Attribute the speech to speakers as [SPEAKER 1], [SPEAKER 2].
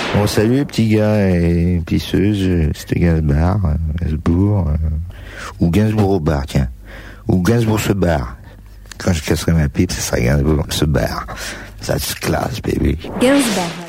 [SPEAKER 1] Bon, salut les petits gars et pisseuses, c'était Gainsbourg, ou Gainsbourg au bar, tiens. Ou Gainsbourg se barre. Quand je casserai ma pipe, ça sera Gainsbourg se barre. Ça se classe, baby.
[SPEAKER 2] Gainsbourg.